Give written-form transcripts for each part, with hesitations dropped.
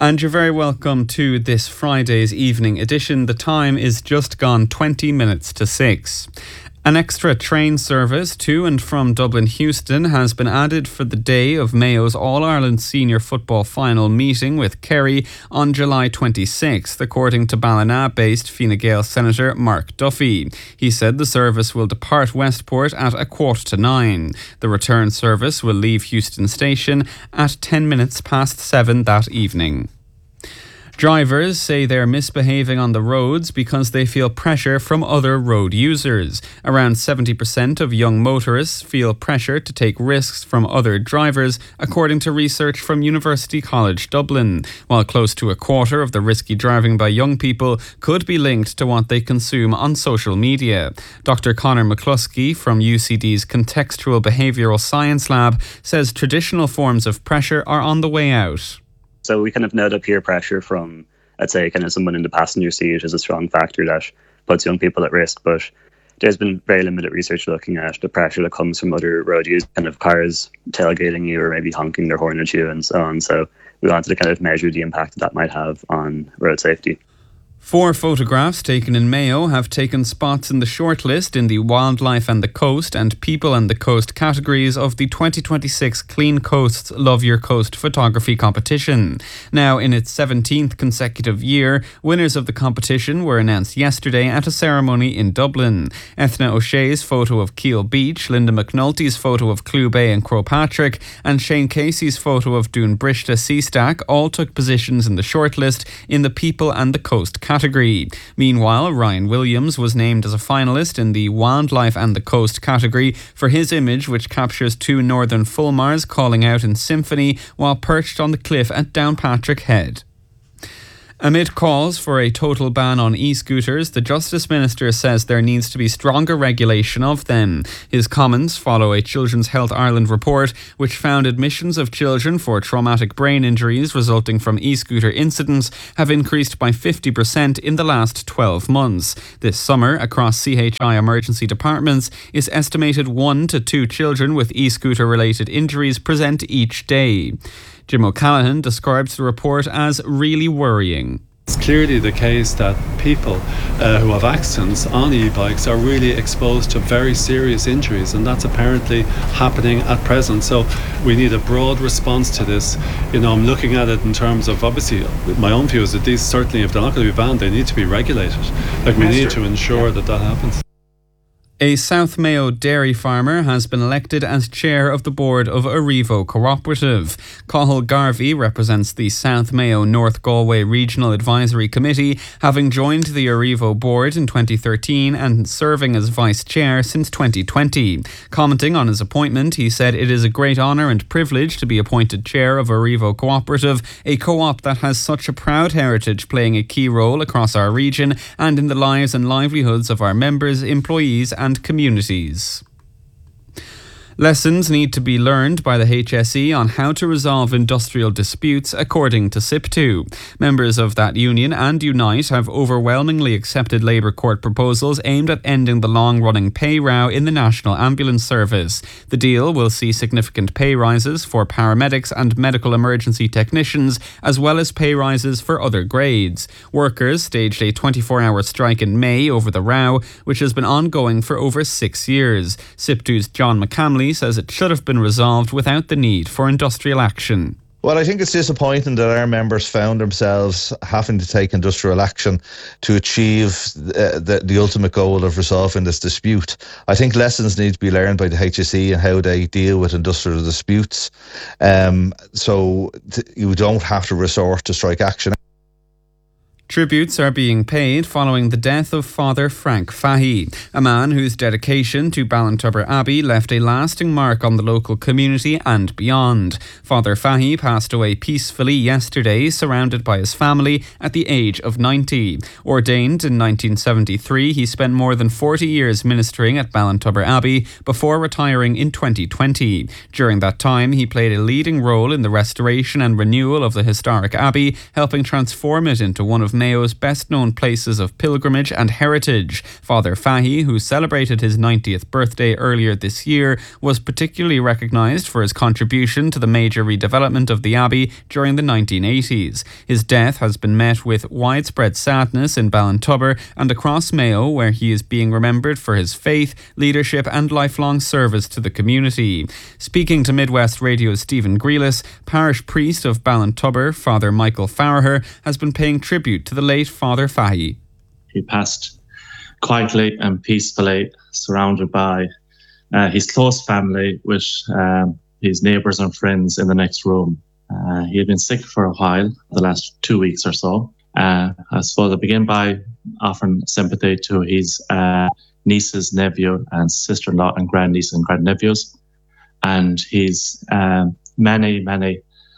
And you're very welcome to this Friday's evening edition. The time is just gone 20 minutes to 6. An extra train service to and from Dublin Heuston has been added for the day of Mayo's All-Ireland Senior Football Final meeting with Kerry on July 26th, according to Ballina-based Fine Gael Senator Mark Duffy. He said the service will depart Westport at 9:15. The return service will leave Heuston Station at 10 minutes past 7 that evening. Drivers say they're misbehaving on the roads because they feel pressure from other road users. Around 70% of young motorists feel pressure to take risks from other drivers, according to research from University College Dublin, while close to a quarter of the risky driving by young people could be linked to what they consume on social media. Dr. Conor McCluskey from UCD's Contextual Behavioural Science Lab says traditional forms of pressure are on the way out. So we kind of know that peer pressure from, I'd say, kind of someone in the passenger seat is a strong factor that puts young people at risk. But there's been very limited research looking at the pressure that comes from other road users, kind of cars tailgating you or maybe honking their horn at you and so on. So we wanted to kind of measure the impact that might have on road safety. 4 photographs taken in Mayo have taken spots in the shortlist in the Wildlife and the Coast and People and the Coast categories of the 2026 Clean Coasts Love Your Coast photography competition. Now, in its 17th consecutive year, winners of the competition were announced yesterday at a ceremony in Dublin. Ethna O'Shea's photo of Keel Beach, Linda McNulty's photo of Clew Bay and Crowpatrick, and Shane Casey's photo of Dún Briste Seastack all took positions in the shortlist in the People and the Coast category. Meanwhile, Ryan Williams was named as a finalist in the Wildlife and the Coast category for his image, which captures 2 northern fulmars calling out in symphony while perched on the cliff at Downpatrick Head. Amid calls for a total ban on e-scooters, the Justice Minister says there needs to be stronger regulation of them. His comments follow a Children's Health Ireland report which found admissions of children for traumatic brain injuries resulting from e-scooter incidents have increased by 50% in the last 12 months. This summer, across CHI emergency departments, it's estimated 1 to 2 children with e-scooter related injuries present each day. Jim O'Callaghan describes the report as really worrying. It's clearly the case that people who have accidents on e-bikes are really exposed to very serious injuries, and that's apparently happening at present. So we need a broad response to this. I'm looking at it in terms of, obviously, my own view is that these, certainly if they're not going to be banned, they need to be regulated. We need to ensure that happens. A South Mayo dairy farmer has been elected as chair of the board of Arrivo Cooperative. Cathal Garvey represents the South Mayo North Galway Regional Advisory Committee, having joined the Arrivo board in 2013 and serving as vice chair since 2020. Commenting on his appointment, he said it is a great honour and privilege to be appointed chair of Arrivo Cooperative, a co-op that has such a proud heritage, playing a key role across our region and in the lives and livelihoods of our members, employees and communities. Lessons need to be learned by the HSE on how to resolve industrial disputes, according to SIPTU. Members of that union and Unite have overwhelmingly accepted Labour court proposals aimed at ending the long-running pay row in the National Ambulance Service. The deal will see significant pay rises for paramedics and medical emergency technicians, as well as pay rises for other grades. Workers staged a 24-hour strike in May over the row, which has been ongoing for over 6 years. SIPTU's John McCamley says it should have been resolved without the need for industrial action. Well, I think it's disappointing that our members found themselves having to take industrial action to achieve the ultimate goal of resolving this dispute. I think lessons need to be learned by the HSE and how they deal with industrial disputes, so you don't have to resort to strike action. Tributes are being paid following the death of Father Frank Fahey, a man whose dedication to Ballintubber Abbey left a lasting mark on the local community and beyond. Father Fahey passed away peacefully yesterday, surrounded by his family at the age of 90. Ordained in 1973, he spent more than 40 years ministering at Ballintubber Abbey before retiring in 2020. During that time, he played a leading role in the restoration and renewal of the historic abbey, helping transform it into one of Mayo's best-known places of pilgrimage and heritage. Father Fahey, who celebrated his 90th birthday earlier this year, was particularly recognised for his contribution to the major redevelopment of the Abbey during the 1980s. His death has been met with widespread sadness in Ballintubber and across Mayo, where he is being remembered for his faith, leadership and lifelong service to the community. Speaking to Midwest Radio's Stephen Grealis, parish priest of Ballintubber, Father Michael Farraher, has been paying tribute to the late Father Fahey. He passed quietly and peacefully, surrounded by his close family, with his neighbours and friends in the next room. He had been sick for a while, the last 2 weeks or so. I suppose I begin by offering sympathy to his nieces, nephew and sister-in-law and grandnieces and grandnephews, and his many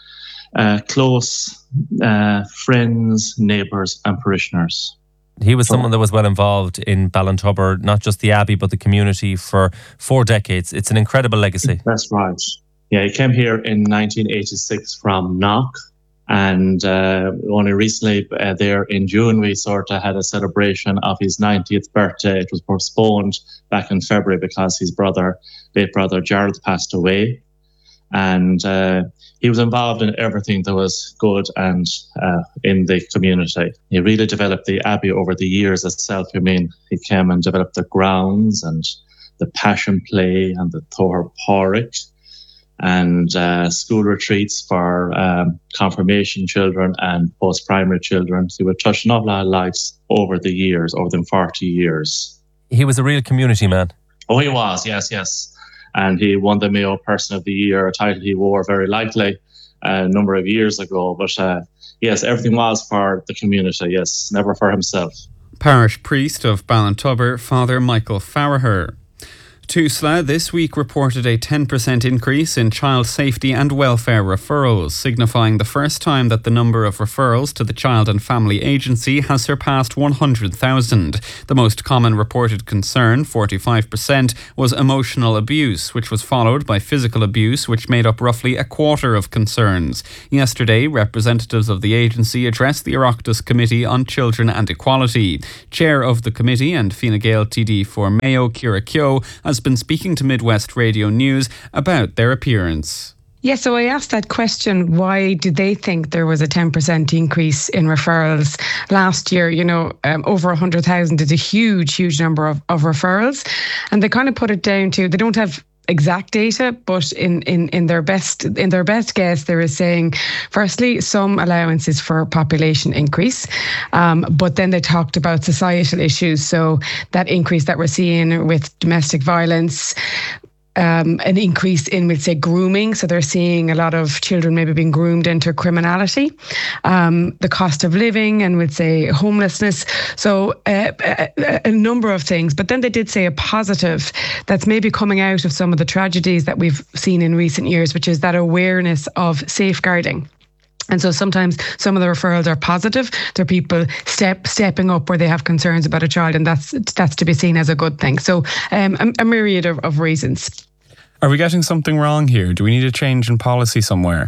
close friends, neighbours and parishioners. He was someone that was well involved in Ballintubber, not just the Abbey, but the community for 4 decades. It's an incredible legacy. That's right. Yeah, he came here in 1986 from Knock, and only recently there in June we sort of had a celebration of his 90th birthday. It was postponed back in February because his late brother Gerald passed away, and he was involved in everything that was good and in the community. He really developed the Abbey over the years itself. I mean, he came and developed the grounds and the Passion Play and the Thor Porrick, and school retreats for confirmation children and post-primary children. He would touch an awful lot of lives over the years, over them 40 years. He was a real community man. Oh, he was, yes. And he won the Mayo Person of the Year, a title he wore very lightly a number of years ago. But yes, everything was for the community, yes, never for himself. Parish priest of Ballintubber, Father Michael Farraher. Tusla this week reported a 10% increase in child safety and welfare referrals, signifying the first time that the number of referrals to the Child and Family Agency has surpassed 100,000. The most common reported concern, 45%, was emotional abuse, which was followed by physical abuse, which made up roughly a quarter of concerns. Yesterday, representatives of the agency addressed the Oireachtas Committee on Children and Equality. Chair of the committee and Fine Gael TD for Mayo, Ciara Keogh, has been speaking to Midwest Radio News about their appearance. Yeah, so I asked that question, why did they think there was a 10% increase in referrals last year? Over 100,000 is a huge number of referrals. And they kind of put it down to, they don't have exact data, but in their best guess, they were saying, firstly, some allowances for population increase, but then they talked about societal issues. So that increase that we're seeing with domestic violence, an increase in, we'd say, grooming. So they're seeing a lot of children maybe being groomed into criminality, the cost of living, and we'd say homelessness. So a number of things. But then they did say a positive that's maybe coming out of some of the tragedies that we've seen in recent years, which is that awareness of safeguarding. And so sometimes some of the referrals are positive. They're people stepping up where they have concerns about a child, and that's to be seen as a good thing. So a myriad of reasons. Are we getting something wrong here? Do we need a change in policy somewhere?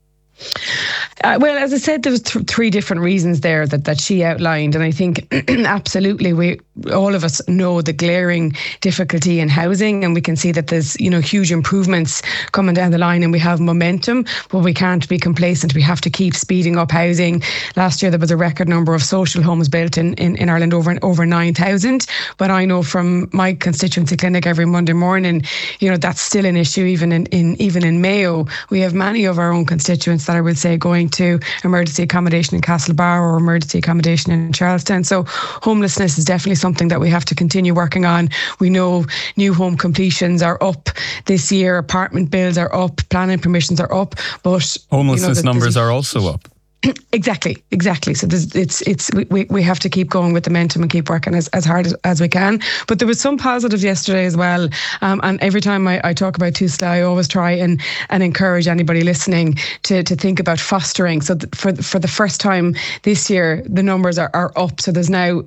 Well, as I said, there was 3 different reasons there that she outlined, and I think absolutely all of us know the glaring difficulty in housing, and we can see that there's huge improvements coming down the line, and we have momentum, but we can't be complacent. We have to keep speeding up housing. Last year there was a record number of social homes built in Ireland, over 9,000. But I know from my constituency clinic every Monday morning, that's still an issue. Even in Mayo, we have many of our own constituents that I would say going to emergency accommodation in Castlebar or emergency accommodation in Charlestown. So homelessness is definitely something that we have to continue working on. We know new home completions are up this year, apartment bills are up, planning permissions are up, but homelessness numbers are also up. Exactly. So we have to keep going with the momentum and keep working as hard as we can. But there was some positive yesterday as well. And every time I talk about Tusla, I always try and encourage anybody listening to think about fostering. So for the first time this year, the numbers are up. So there's now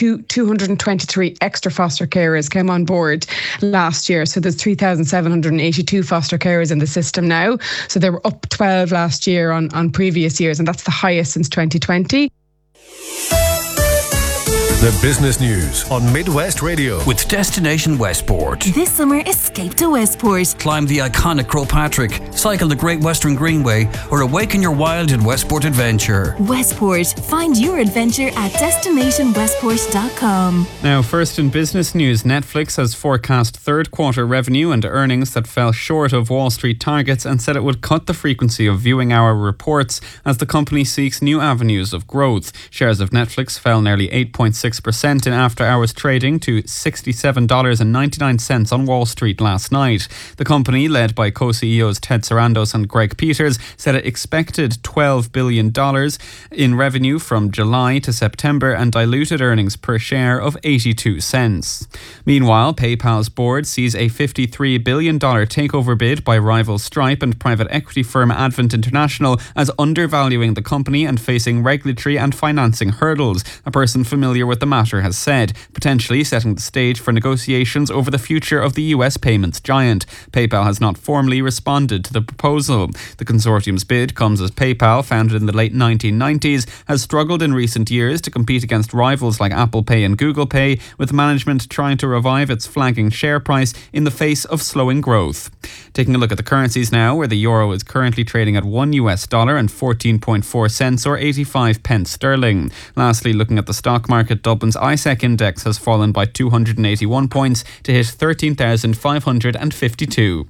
223 extra foster carers came on board last year. So there's 3,782 foster carers in the system now. So they were up 12 last year on previous years, and that's the highest since 2020. The business news on Midwest Radio. With Destination Westport. This summer, escape to Westport. Climb the iconic Croagh Patrick, cycle the Great Western Greenway, or awaken your wild in Westport Adventure. Westport. Find your adventure at destinationwestport.com. Now, first in business news, Netflix has forecast third quarter revenue and earnings that fell short of Wall Street targets and said it would cut the frequency of viewing hour reports as the company seeks new avenues of growth. Shares of Netflix fell nearly 8.6% in after-hours trading to $67.99 on Wall Street last night. The company, led by co-CEOs Ted Sarandos and Greg Peters, said it expected $12 billion in revenue from July to September and diluted earnings per share of 82 cents. Meanwhile, PayPal's board sees a $53 billion takeover bid by rival Stripe and private equity firm Advent International as undervaluing the company and facing regulatory and financing hurdles. A person familiar with the matter has said, potentially setting the stage for negotiations over the future of the US payments giant. PayPal has not formally responded to the proposal. The consortium's bid comes as PayPal, founded in the late 1990s, has struggled in recent years to compete against rivals like Apple Pay and Google Pay, with management trying to revive its flagging share price in the face of slowing growth. Taking a look at the currencies now, where the euro is currently trading at $1 and 14.4 cents or 85 pence sterling. Lastly, looking at the stock market, Dublin's ISEC index has fallen by 281 points to hit 13,552.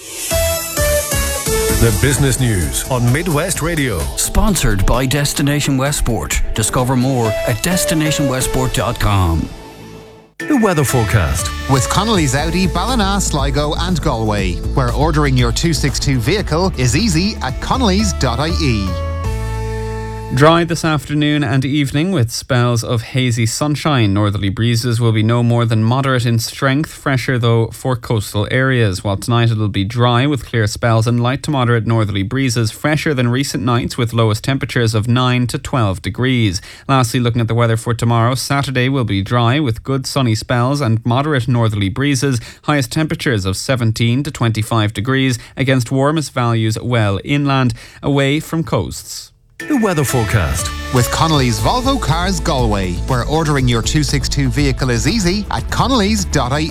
The business news on Midwest Radio. Sponsored by Destination Westport. Discover more at destinationwestport.com. The weather forecast. With Connolly's Audi, Ballina, Sligo and Galway, where ordering your 262 vehicle is easy at connellys.ie. Dry this afternoon and evening with spells of hazy sunshine. Northerly breezes will be no more than moderate in strength, fresher though for coastal areas. While tonight it'll be dry with clear spells and light to moderate northerly breezes, fresher than recent nights with lowest temperatures of 9 to 12 degrees. Lastly, looking at the weather for tomorrow, Saturday will be dry with good sunny spells and moderate northerly breezes, highest temperatures of 17 to 25 degrees against warmest values well inland, away from coasts. The weather forecast. With Connolly's Volvo Cars Galway, where ordering your 262 vehicle is easy at connellys.ie.